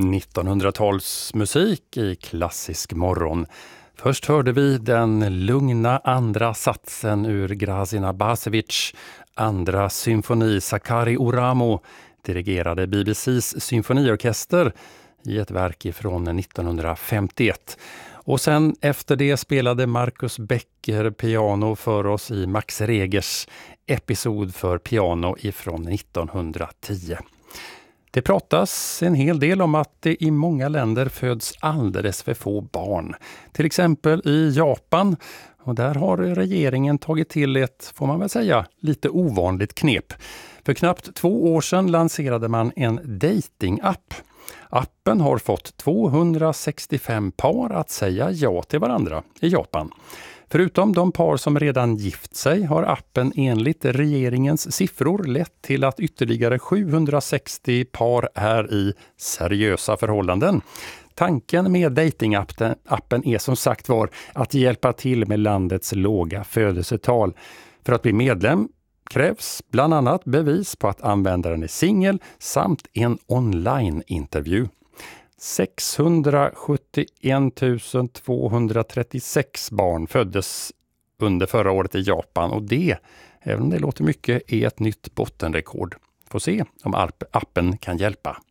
1900-talsmusik i klassisk morgon. Först hörde vi den lugna andra satsen ur Grazina Basevic, andra symfoni Sakari Oramo, dirigerade BBCs symfoniorkester i ett verk ifrån 1951. Och sen efter det spelade Marcus Becker piano för oss i Max Regers episod för piano ifrån 1910. Det pratas en hel del om att det i många länder föds alldeles för få barn. Till exempel i Japan. Och där har regeringen tagit till ett, får man väl säga, lite ovanligt knep. För knappt 2 år sedan lanserade man en datingapp. Appen har fått 265 par att säga ja till varandra i Japan. Förutom de par som redan gift sig har appen enligt regeringens siffror lett till att ytterligare 760 par är i seriösa förhållanden. Tanken med datingappen är som sagt var att hjälpa till med landets låga födelsetal. För att bli medlem krävs bland annat bevis på att användaren är singel samt en online-intervju. 671 236 barn föddes under förra året i Japan och det, även om det låter mycket, är ett nytt bottenrekord. Får se om appen kan hjälpa.